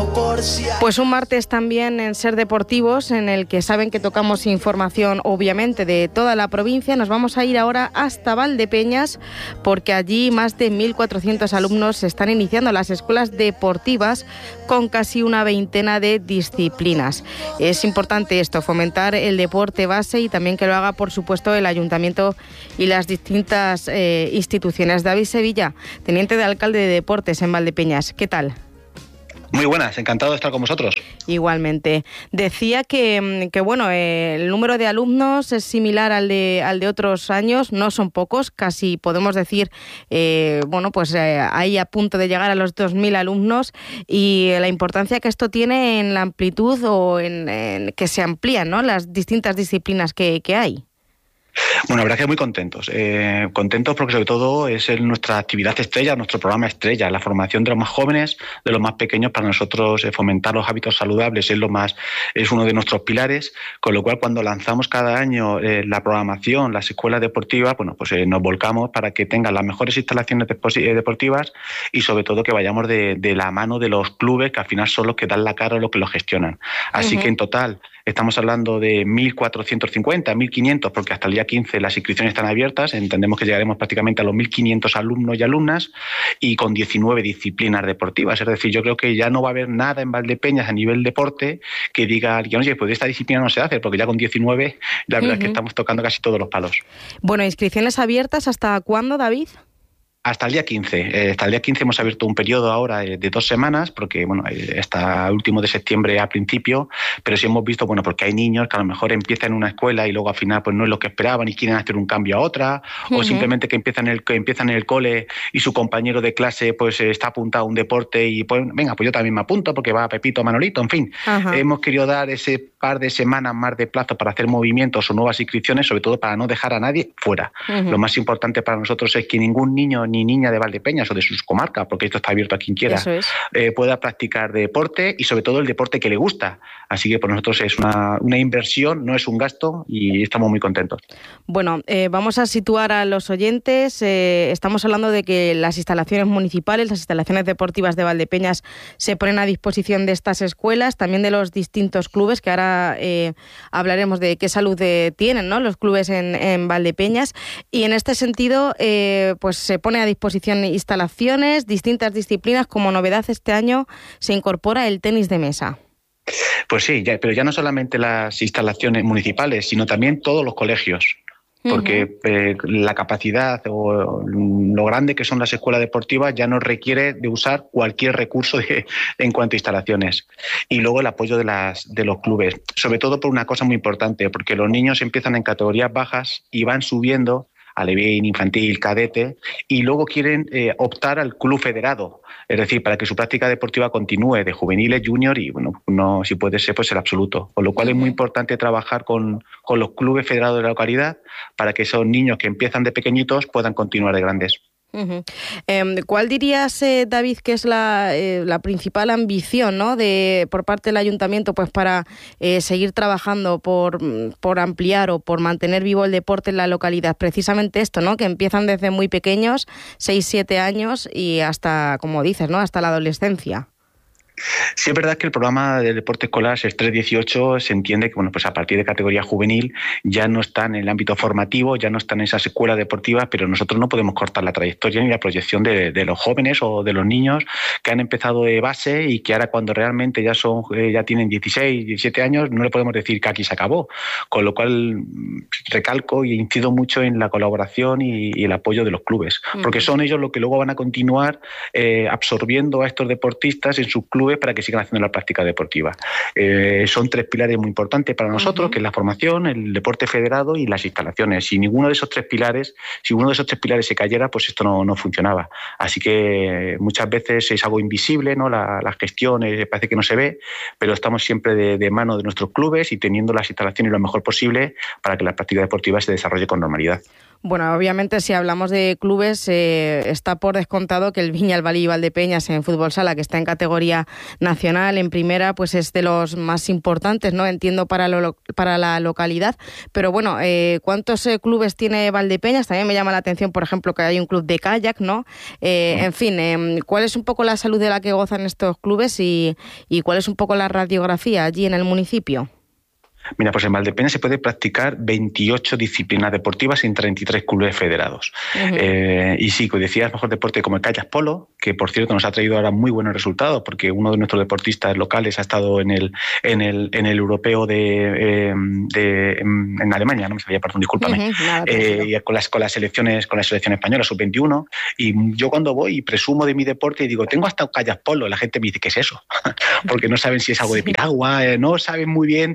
Pues un martes también en Ser Deportivos, en el que saben que tocamos información obviamente de toda la provincia. Nos vamos a ir ahora hasta Valdepeñas, porque allí más de 1.400 alumnos están iniciando las escuelas deportivas con casi una veintena de disciplinas. Es importante esto, fomentar el deporte base y también que lo haga, por supuesto, el Ayuntamiento y las distintas instituciones. David Sevilla, teniente de alcalde de Deportes en Valdepeñas, ¿qué tal? Muy buenas, encantado de estar con vosotros. Igualmente. Decía que bueno, el número de alumnos es similar al de otros años, no son pocos, casi podemos decir, ahí a punto de llegar a los 2.000 alumnos, y la importancia que esto tiene en la amplitud o en que se amplían, ¿no?, las distintas disciplinas que hay. Bueno, la verdad que muy contentos. Contentos porque sobre todo es nuestra actividad estrella, nuestro programa estrella, la formación de los más jóvenes, de los más pequeños. Para nosotros fomentar los hábitos saludables es uno de nuestros pilares, con lo cual cuando lanzamos cada año la programación, las escuelas deportivas, nos volcamos para que tengan las mejores instalaciones deportivas y sobre todo que vayamos de la mano de los clubes, que al final son los que dan la cara o los que lo gestionan. Así que en total estamos hablando de 1.450, 1.500, porque hasta el día 15 las inscripciones están abiertas. Entendemos que llegaremos prácticamente a los 1.500 alumnos y alumnas, y con 19 disciplinas deportivas. Es decir, yo creo que ya no va a haber nada en Valdepeñas a nivel deporte que diga alguien, oye, pues esta disciplina no se hace, porque ya con 19 la verdad es que estamos tocando casi todos los palos. Bueno, ¿inscripciones abiertas hasta cuándo, David? Hasta el día 15. Hasta el día 15 hemos abierto un periodo ahora de 2 semanas, porque hasta el último de septiembre a principio, pero sí hemos visto, porque hay niños que a lo mejor empiezan en una escuela y luego al final no es lo que esperaban y quieren hacer un cambio a otra, o simplemente que empiezan en el cole y su compañero de clase está apuntado a un deporte y venga, yo también me apunto porque va Pepito, Manolito, en fin. Hemos querido dar ese par de semanas más de plazo para hacer movimientos o nuevas inscripciones, sobre todo para no dejar a nadie fuera. Lo más importante para nosotros es que ningún niño ni niña de Valdepeñas o de sus comarcas, porque esto está abierto a quien quiera, pueda practicar deporte, y sobre todo el deporte que le gusta. Así que para nosotros es una inversión, no es un gasto, y estamos muy contentos. Bueno, vamos a situar a los oyentes. Estamos hablando de que las instalaciones municipales, las instalaciones deportivas de Valdepeñas se ponen a disposición de estas escuelas, también de los distintos clubes, que ahora hablaremos de qué salud tienen, ¿no?, los clubes en Valdepeñas, y en este sentido se pone a disposición instalaciones, distintas disciplinas. Como novedad este año se incorpora el tenis de mesa. Pues sí, pero ya no solamente las instalaciones municipales, sino también todos los colegios. Porque la capacidad o lo grande que son las escuelas deportivas ya nos requiere de usar cualquier recurso en cuanto a instalaciones. Y luego el apoyo de los clubes, sobre todo por una cosa muy importante, porque los niños empiezan en categorías bajas y van subiendo alevín, infantil, cadete, y luego quieren optar al club federado, es decir, para que su práctica deportiva continúe de juveniles, junior y, no, si puede ser, pues el absoluto. Con lo cual es muy importante trabajar con los clubes federados de la localidad para que esos niños que empiezan de pequeñitos puedan continuar de grandes. ¿Cuál dirías, David, que es la principal ambición, ¿no?, por parte del ayuntamiento, para seguir trabajando por ampliar o por mantener vivo el deporte en la localidad? Precisamente esto, ¿no?, que empiezan desde muy pequeños, 6-7 años, y hasta, como dices, ¿no?, hasta la adolescencia. Sí, es verdad que el programa de deporte escolar SES 3-18 se entiende que a partir de categoría juvenil ya no están en el ámbito formativo, ya no están en esas escuelas deportivas, pero nosotros no podemos cortar la trayectoria ni la proyección de los jóvenes o de los niños que han empezado de base y que ahora, cuando realmente ya tienen 16, 17 años, no le podemos decir que aquí se acabó. Con lo cual recalco y incido mucho en la colaboración y el apoyo de los clubes, porque son ellos los que luego van a continuar absorbiendo a estos deportistas en sus clubes para que sigan haciendo la práctica deportiva. Son 3 pilares muy importantes para nosotros, que es la formación, el deporte federado y las instalaciones. Si uno de esos tres pilares se cayera, pues esto no funcionaba. Así que muchas veces es algo invisible, ¿no? La gestión parece que no se ve, pero estamos siempre de mano de nuestros clubes y teniendo las instalaciones lo mejor posible para que la práctica deportiva se desarrolle con normalidad. Bueno, obviamente si hablamos de clubes, está por descontado que el Viñalbal y Valdepeñas en fútbol sala, que está en categoría nacional en primera pues es de los más importantes, ¿no? Entiendo para la localidad, pero bueno, ¿cuántos clubes tiene Valdepeñas? También me llama la atención, por ejemplo, que hay un club de kayak, ¿no? En fin, ¿cuál es un poco la salud de la que gozan estos clubes y cuál es un poco la radiografía allí en el municipio? Mira, pues en Valdepeñas se puede practicar 28 disciplinas deportivas en 33 clubes federados. Y sí, como decías, mejor deporte como el kayak polo, que por cierto nos ha traído ahora muy buenos resultados, porque uno de nuestros deportistas locales ha estado en el europeo en Alemania, no me sabía, perdón, discúlpame, con la selección española sub-21, y yo cuando voy y presumo de mi deporte y digo, tengo hasta un kayak polo, la gente me dice, ¿qué es eso? Porque no saben si es algo de piragua, no saben muy bien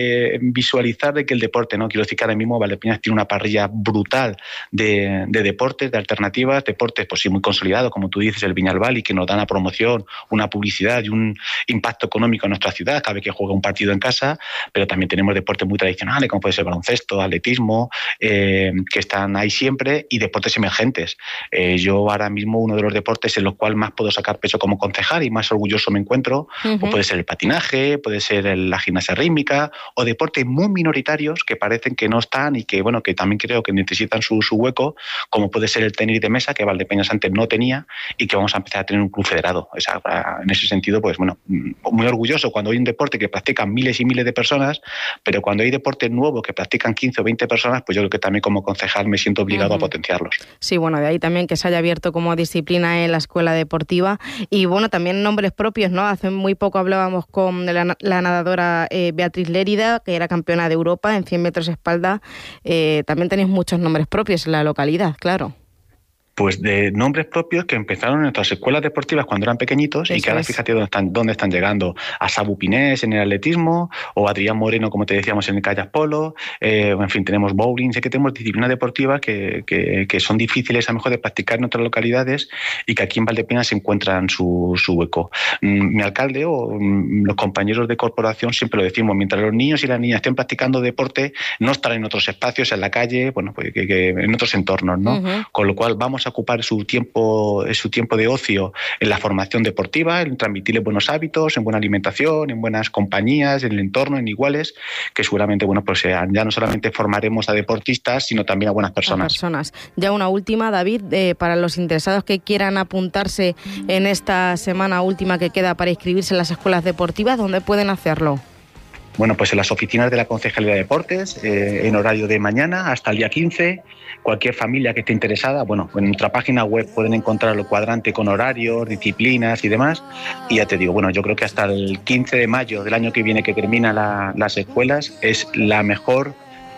visualizar de que el deporte, ¿no? Quiero decir que ahora mismo Valdepeñas tiene una parrilla brutal de deportes, de alternativas, deportes pues sí muy consolidados, como tú dices, el Viñalbal, y que nos dan una promoción, una publicidad y un impacto económico en nuestra ciudad cada vez que juega un partido en casa, pero también tenemos deportes muy tradicionales como puede ser baloncesto, atletismo, que están ahí siempre, y deportes emergentes. Yo ahora mismo uno de los deportes en los cuales más puedo sacar pecho como concejal y más orgulloso me encuentro, pues puede ser el patinaje, puede ser la gimnasia rítmica, o deportes muy minoritarios que parecen que no están y que, bueno, que también creo que necesitan su hueco, como puede ser el tenis de mesa, que Valdepeñas antes no tenía y que vamos a empezar a tener un club federado. En ese sentido, pues bueno, muy orgulloso cuando hay un deporte que practican miles y miles de personas, pero cuando hay deportes nuevos que practican 15 o 20 personas, pues yo creo que también como concejal me siento obligado a potenciarlos. Sí, bueno, de ahí también que se haya abierto como disciplina en la escuela deportiva y, bueno, también nombres propios, ¿no? Hace muy poco hablábamos con la nadadora Beatriz Lérida, que era campeona de Europa en 100 metros espalda. También tenéis muchos nombres propios en la localidad, claro. Pues de nombres propios que empezaron en nuestras escuelas deportivas cuando eran pequeñitos. Eso, y que ahora fíjate dónde están llegando. A Sabu Pinés en el atletismo, o Adrián Moreno, como te decíamos, en el kayak polo, en fin, tenemos bowling. Sé que tenemos disciplinas deportivas que son difíciles a lo mejor de practicar en otras localidades y que aquí en Valdepeñas se encuentran su hueco. Mi alcalde o los compañeros de corporación siempre lo decimos, mientras los niños y las niñas estén practicando deporte, no estarán en otros espacios, en la calle, bueno, pues que en otros entornos, ¿no? Con lo cual vamos a ocupar su tiempo de ocio en la formación deportiva, en transmitirles buenos hábitos, en buena alimentación, en buenas compañías, en el entorno, en iguales, que seguramente, bueno, pues ya no solamente formaremos a deportistas, sino también a buenas personas. Ya una última, David, para los interesados que quieran apuntarse en esta semana última que queda para inscribirse en las escuelas deportivas, ¿dónde pueden hacerlo? Bueno, pues en las oficinas de la Concejalía de Deportes, en horario de mañana hasta el día 15. Cualquier familia que esté interesada, bueno, en nuestra página web pueden encontrar el cuadrante con horarios, disciplinas y demás. Y ya te digo, bueno, yo creo que hasta el 15 de mayo del año que viene, que termina las escuelas, es la mejor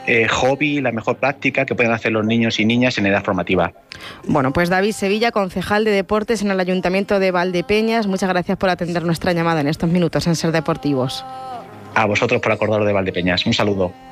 hobby, la mejor práctica que pueden hacer los niños y niñas en edad formativa. Bueno, pues David Sevilla, concejal de Deportes en el Ayuntamiento de Valdepeñas, muchas gracias por atender nuestra llamada en estos minutos en Ser Deportivos. A vosotros por acordaros de Valdepeñas. Un saludo.